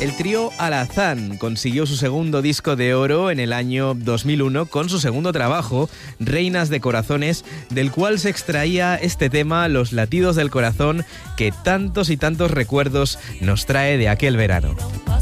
El trío Alazán consiguió su segundo disco de oro en el año 2001 con su segundo trabajo, Reinas de Corazones, del cual se extraía este tema, Los latidos del corazón, que tantos y tantos recuerdos nos trae de aquel verano.